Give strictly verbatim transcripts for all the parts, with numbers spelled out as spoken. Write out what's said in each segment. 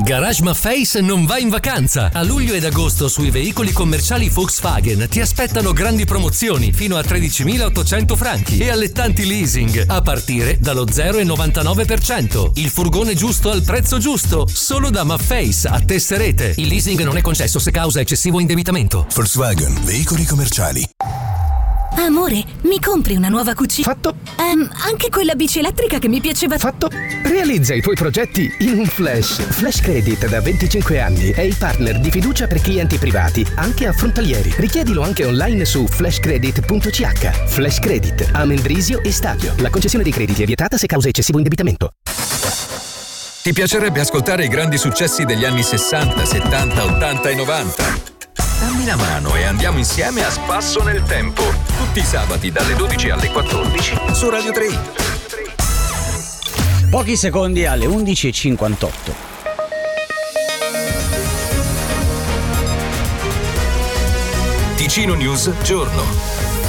Garage Maffei non va in vacanza. A luglio ed agosto sui veicoli commerciali Volkswagen ti aspettano grandi promozioni fino a tredicimilaottocento franchi e allettanti leasing a partire dallo zero virgola novantanove per cento. Il furgone giusto al prezzo giusto, solo da Maffei a Tesserete. Il leasing non è concesso se causa eccessivo indebitamento. Volkswagen, veicoli commerciali. Amore, mi compri una nuova cucina? Fatto. Um, anche quella bici elettrica che mi piaceva. Fatto. Realizza i tuoi progetti in un flash. Flash Credit da venticinque anni è il partner di fiducia per clienti privati, anche affrontalieri. Richiedilo anche online su flash credit punto c h. Flash Credit, Amendrisio e Stadio. La concessione dei crediti è vietata se causa eccessivo indebitamento. Ti piacerebbe ascoltare i grandi successi degli anni sessanta, settanta, ottanta e novanta? Dammi la mano e andiamo insieme a spasso nel tempo. Tutti i sabati dalle dodici alle quattordici su Radio tre. Pochi secondi alle undici e cinquantotto. Ticino News Giorno.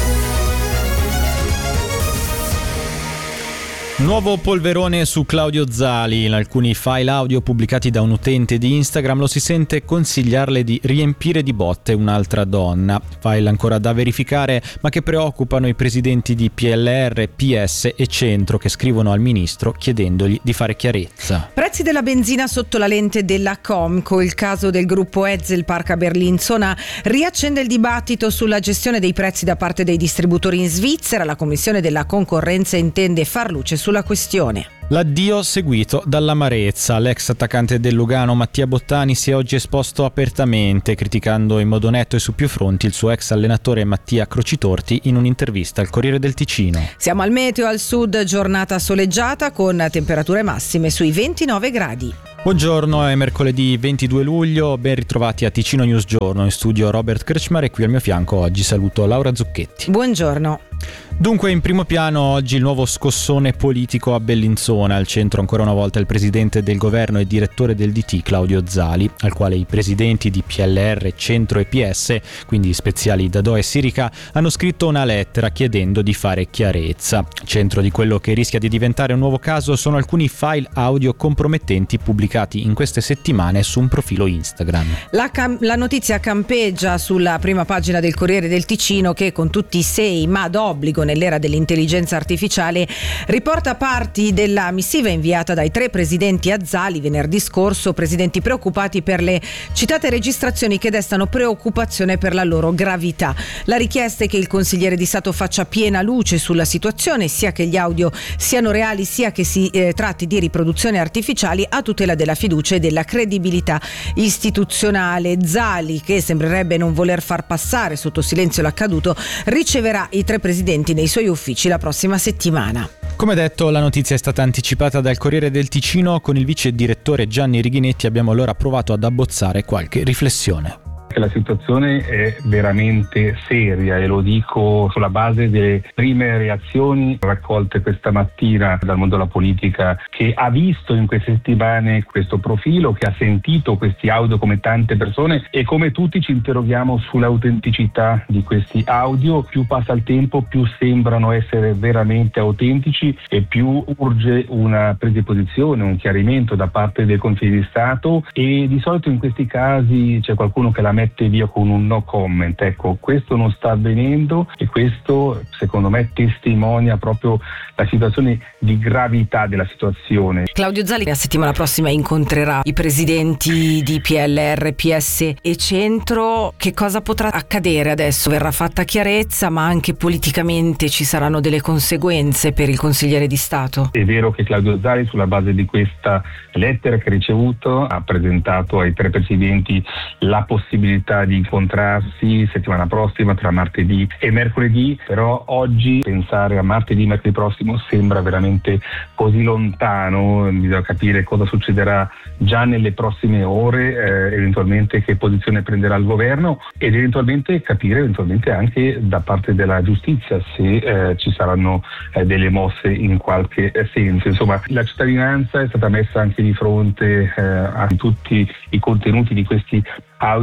Nuovo polverone su Claudio Zali. In alcuni file audio pubblicati da un utente di Instagram lo si sente consigliarle di riempire di botte un'altra donna. File ancora da verificare, ma che preoccupano i presidenti di P L R, P S e Centro, che scrivono al ministro chiedendogli di fare chiarezza. Prezzi della benzina sotto la lente della Comco. Il caso del gruppo Edsel Parca Berlinzona riaccende il dibattito sulla gestione dei prezzi da parte dei distributori in Svizzera. La Commissione della Concorrenza intende far luce sulla questione. L'addio seguito dall'amarezza. L'ex attaccante del Lugano Mattia Bottani si è oggi esposto apertamente, criticando in modo netto e su più fronti il suo ex allenatore Mattia Crocitorti in un'intervista al Corriere del Ticino. Siamo al meteo al sud, giornata soleggiata con temperature massime sui ventinove gradi. Buongiorno, è mercoledì ventidue luglio, ben ritrovati a Ticino News Giorno. In studio Robert Kretschmar e qui al mio fianco oggi saluto Laura Zucchetti. Buongiorno. Dunque, in primo piano oggi il nuovo scossone politico a Bellinzona. Al centro ancora una volta il presidente del governo e direttore del D T Claudio Zali, al quale i presidenti di P L R, Centro e P S, quindi speziali Dadò e Sirica, hanno scritto una lettera chiedendo di fare chiarezza. Centro di quello che rischia di diventare un nuovo caso sono alcuni file audio compromettenti pubblicati in queste settimane su un profilo Instagram. La, cam- la notizia campeggia sulla prima pagina del Corriere del Ticino, che con tutti i sei ma d'obbligo nell'era dell'intelligenza artificiale riporta parti della missiva inviata dai tre presidenti a Zali venerdì scorso, presidenti preoccupati per le citate registrazioni che destano preoccupazione per la loro gravità. La richiesta è che il consigliere di Stato faccia piena luce sulla situazione, sia che gli audio siano reali sia che si eh, tratti di riproduzioni artificiali, a tutela della fiducia e della credibilità istituzionale. Zali, che sembrerebbe non voler far passare sotto silenzio l'accaduto, riceverà i tre presidenti nei suoi uffici la prossima settimana. Come detto, la notizia è stata anticipata dal Corriere del Ticino. Con il vice direttore Gianni Righinetti abbiamo allora provato ad abbozzare qualche riflessione. La situazione è veramente seria e lo dico sulla base delle prime reazioni raccolte questa mattina dal mondo della politica, che ha visto in queste settimane questo profilo, che ha sentito questi audio come tante persone, e come tutti ci interroghiamo sull'autenticità di questi audio. Più passa il tempo, più sembrano essere veramente autentici e più urge una presa di posizione, un chiarimento da parte del Consiglio di Stato, e di solito in questi casi c'è qualcuno che la mette via con un no comment. Ecco, questo non sta avvenendo e questo secondo me testimonia proprio la situazione di gravità della situazione. Claudio Zali la settimana prossima incontrerà i presidenti di P L R, P S e Centro. Che cosa potrà accadere adesso? Verrà fatta chiarezza, ma anche politicamente ci saranno delle conseguenze per il consigliere di Stato. È vero che Claudio Zali, sulla base di questa lettera che ha ricevuto, ha presentato ai tre presidenti la possibilità di incontrarsi settimana prossima tra martedì e mercoledì, però oggi pensare a martedì e mercoledì prossimo sembra veramente così lontano. Bisogna capire cosa succederà già nelle prossime ore, eh, eventualmente che posizione prenderà il governo, ed eventualmente capire eventualmente anche da parte della giustizia se eh, ci saranno eh, delle mosse in qualche senso. Insomma, la cittadinanza è stata messa anche di fronte eh, a tutti i contenuti di questi audio di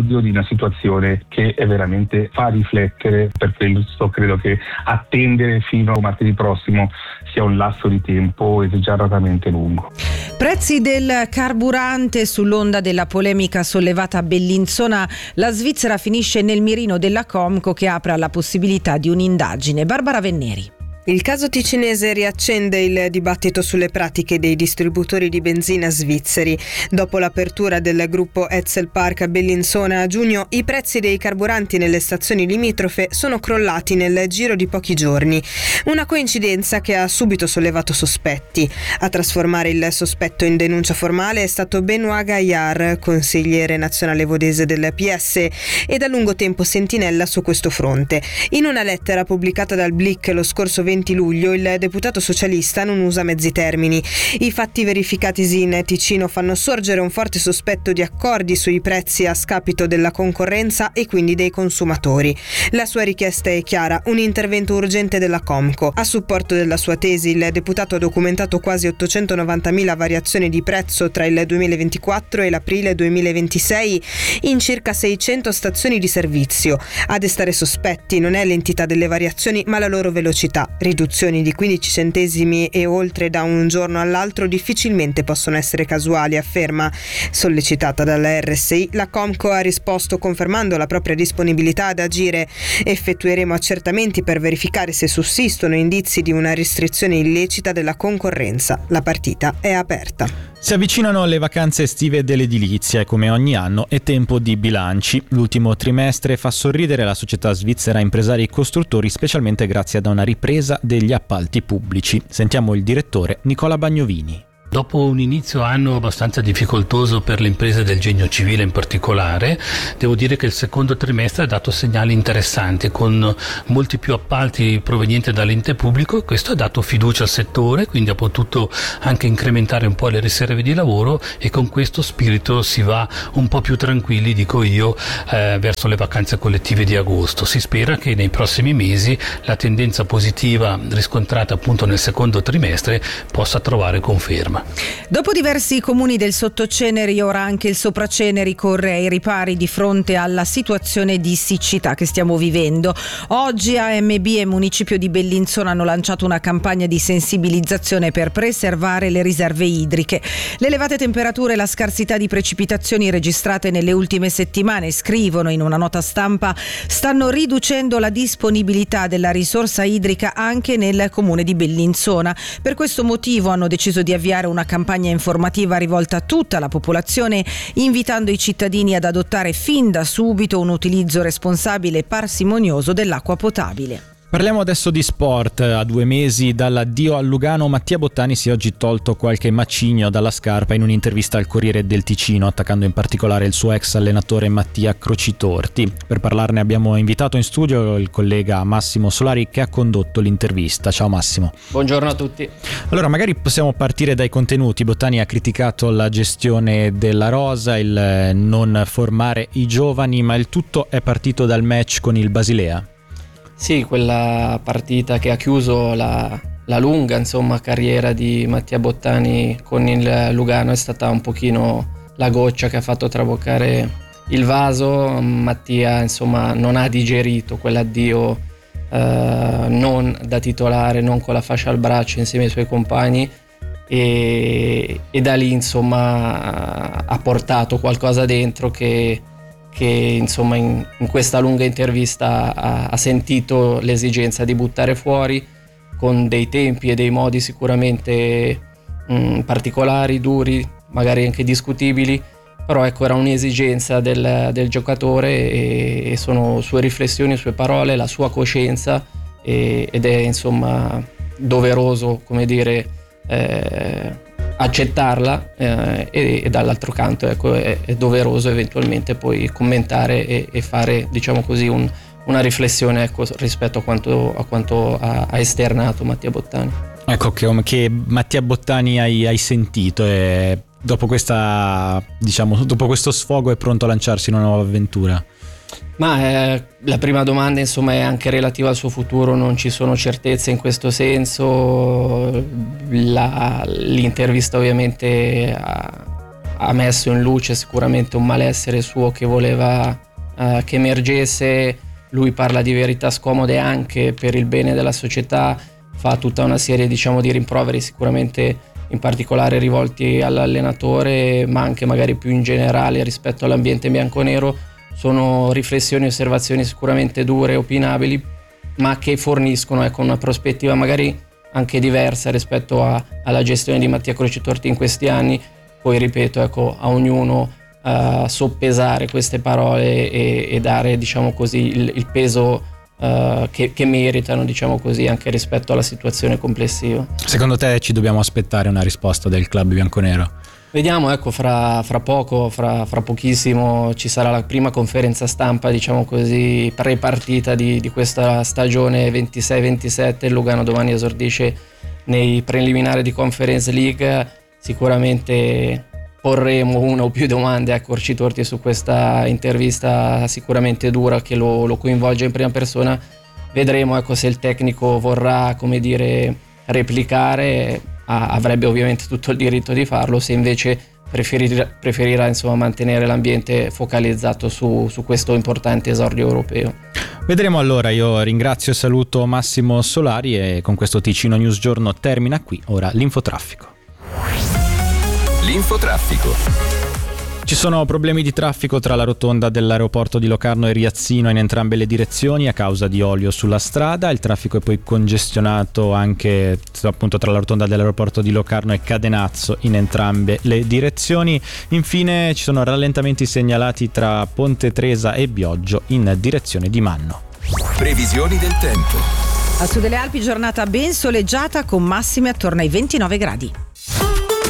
una situazione che è veramente fa riflettere. Per questo credo che attendere fino a martedì prossimo sia un lasso di tempo esageratamente lungo. Prezzi del carburante sull'onda della polemica sollevata a Bellinzona, la Svizzera finisce nel mirino della Comco che apre alla possibilità di un'indagine. Barbara Venneri. Il caso ticinese riaccende il dibattito sulle pratiche dei distributori di benzina svizzeri. Dopo l'apertura del gruppo Etzel Park a Bellinzona a giugno, i prezzi dei carburanti nelle stazioni limitrofe sono crollati nel giro di pochi giorni. Una coincidenza che ha subito sollevato sospetti. A trasformare il sospetto in denuncia formale è stato Benoît Gaillard, consigliere nazionale vodese del P S e da lungo tempo sentinella su questo fronte. In una lettera pubblicata dal Blick lo scorso venti luglio, il deputato socialista non usa mezzi termini. I fatti verificatisi in Ticino fanno sorgere un forte sospetto di accordi sui prezzi a scapito della concorrenza e quindi dei consumatori. La sua richiesta è chiara, un intervento urgente della Comco. A supporto della sua tesi, il deputato ha documentato quasi ottocentonovantamila variazioni di prezzo tra il duemilaventiquattro e l'aprile duemilaventisei in circa seicento stazioni di servizio. A destare sospetti non è l'entità delle variazioni ma la loro velocità. Riduzioni di quindici centesimi e oltre da un giorno all'altro difficilmente possono essere casuali, afferma. Sollecitata dalla R S I, la Comco ha risposto confermando la propria disponibilità ad agire. Effettueremo accertamenti per verificare se sussistono indizi di una restrizione illecita della concorrenza. La partita è aperta. Si avvicinano le vacanze estive dell'edilizia e come ogni anno è tempo di bilanci. L'ultimo trimestre fa sorridere la società svizzera Impresari e Costruttori, specialmente grazie ad una ripresa degli appalti pubblici. Sentiamo il direttore Nicola Bagnovini. Dopo un inizio anno abbastanza difficoltoso per le imprese del genio civile in particolare, devo dire che il secondo trimestre ha dato segnali interessanti con molti più appalti provenienti dall'ente pubblico e questo ha dato fiducia al settore, quindi ha potuto anche incrementare un po' le riserve di lavoro e con questo spirito si va un po' più tranquilli, dico io, eh, verso le vacanze collettive di agosto. Si spera che nei prossimi mesi la tendenza positiva riscontrata appunto nel secondo trimestre possa trovare conferma. Dopo diversi comuni del Sottoceneri, ora anche il Sopraceneri corre ai ripari di fronte alla situazione di siccità che stiamo vivendo. Oggi A M B e Municipio di Bellinzona hanno lanciato una campagna di sensibilizzazione per preservare le riserve idriche. Le elevate temperature e la scarsità di precipitazioni registrate nelle ultime settimane, scrivono in una nota stampa, stanno riducendo la disponibilità della risorsa idrica anche nel comune di Bellinzona. Per questo motivo hanno deciso di avviare una campagna informativa rivolta a tutta la popolazione, invitando i cittadini ad adottare fin da subito un utilizzo responsabile e parsimonioso dell'acqua potabile. Parliamo adesso di sport. A due mesi dall'addio al Lugano, Mattia Bottani si è oggi tolto qualche macigno dalla scarpa in un'intervista al Corriere del Ticino, attaccando in particolare il suo ex allenatore Mattia Crocitorti. Per parlarne abbiamo invitato in studio il collega Massimo Solari che ha condotto l'intervista. Ciao Massimo. Buongiorno a tutti. Allora, magari possiamo partire dai contenuti. Bottani ha criticato la gestione della rosa, il non formare i giovani, ma il tutto è partito dal match con il Basilea. Sì, quella partita che ha chiuso la, la lunga insomma, carriera di Mattia Bottani con il Lugano è stata un pochino la goccia che ha fatto traboccare il vaso. Mattia insomma non ha digerito quell'addio eh, non da titolare, non con la fascia al braccio insieme ai suoi compagni e, e da lì insomma ha portato qualcosa dentro che che insomma in, in questa lunga intervista ha, ha sentito l'esigenza di buttare fuori con dei tempi e dei modi sicuramente mh, particolari, duri, magari anche discutibili, però ecco era un'esigenza del, del giocatore e, e sono sue riflessioni, sue parole, la sua coscienza e, ed è insomma doveroso, come dire, eh, accettarla eh, e, e dall'altro canto ecco, è, è doveroso eventualmente poi commentare e, e fare diciamo così un, una riflessione ecco, rispetto a quanto, a quanto ha, ha esternato Mattia Bottani. Ecco che, che Mattia Bottani hai, hai sentito e dopo questa diciamo dopo questo sfogo è pronto a lanciarsi in una nuova avventura? Ma eh, la prima domanda insomma è anche relativa al suo futuro, non ci sono certezze in questo senso. La, l'intervista ovviamente ha, ha messo in luce sicuramente un malessere suo che voleva uh, che emergesse. Lui parla di verità scomode anche per il bene della società, fa tutta una serie, diciamo, di rimproveri sicuramente in particolare rivolti all'allenatore, ma anche magari più in generale rispetto all'ambiente bianconero. Sono riflessioni e osservazioni sicuramente dure e opinabili, ma che forniscono, ecco, una prospettiva magari anche diversa rispetto a, alla gestione di Mattia Crocetorti in questi anni. Poi ripeto, ecco, a ognuno uh, soppesare queste parole e, e dare, diciamo così, il, il peso uh, che, che meritano, diciamo così, anche rispetto alla situazione complessiva. Secondo te ci dobbiamo aspettare una risposta del club bianconero? Vediamo, ecco, fra, fra poco, fra, fra pochissimo ci sarà la prima conferenza stampa, diciamo così, pre-partita di, di questa stagione ventisei ventisette. Il Lugano domani esordisce nei preliminari di Conference League. Sicuramente porremo una o più domande a Crocetorti su questa intervista sicuramente dura che lo, lo coinvolge in prima persona. Vedremo, ecco, se il tecnico vorrà, come dire, replicare. Avrebbe ovviamente tutto il diritto di farlo, se invece preferirà, preferirà insomma mantenere l'ambiente focalizzato su, su questo importante esordio europeo. Vedremo allora. Io ringrazio e saluto Massimo Solari e con questo Ticino News Giorno termina qui ora l'infotraffico. L'infotraffico. Ci sono problemi di traffico tra la rotonda dell'aeroporto di Locarno e Riazzino in entrambe le direzioni a causa di olio sulla strada. Il traffico è poi congestionato anche appunto tra la rotonda dell'aeroporto di Locarno e Cadenazzo in entrambe le direzioni. Infine ci sono rallentamenti segnalati tra Ponte Tresa e Bioggio in direzione di Manno. Previsioni del tempo. A sud delle Alpi giornata ben soleggiata con massime attorno ai ventinove gradi.